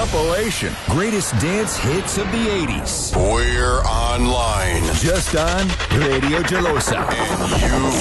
compilation. Greatest dance hits of the 80s. We're online. Just on Radio Gelosa. And you've